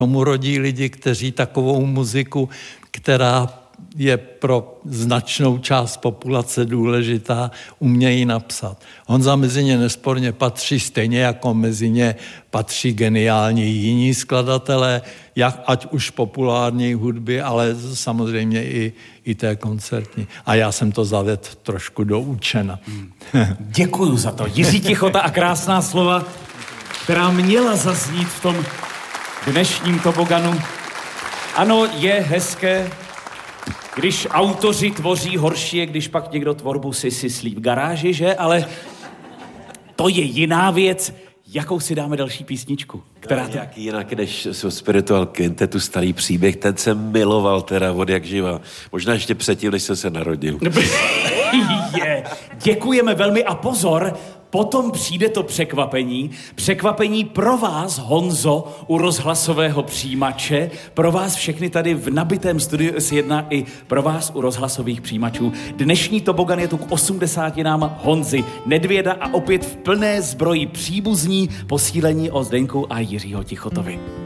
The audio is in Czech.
tomu rodí lidi, kteří takovou muziku, která je pro značnou část populace důležitá, umějí napsat. Honza mezi ně nesporně patří, stejně jako mezi ně patří geniální jiní skladatelé, ať už populární hudby, ale samozřejmě i té koncertní. A já jsem to zavedl trošku do učena. Děkuju za to. Jiří Tichota a krásná slova, která měla zaznít v tom dnešním toboganu. Ano, je hezké, když autoři tvoří, horší je, když pak někdo tvorbu si syslí v garáži, že? Ale to je jiná věc. Jakou si dáme další písničku? Která to... Nějaký jinak, než Spiritual Quintetu, starý příběh, ten jsem miloval teda od jak živa. Možná ještě předtím, než jsem se narodil. Děkujeme velmi a pozor, potom přijde to překvapení. Překvapení pro vás, Honzo, u rozhlasového přijímače, pro vás všechny tady v nabitém studiu S1 i pro vás u rozhlasových přijímačů. Dnešní tobogan je tu k 80 Honzy Nedvěda a opět v plné zbroji příbuzní posílení od Zdeňku a Jiřího Tichotovi.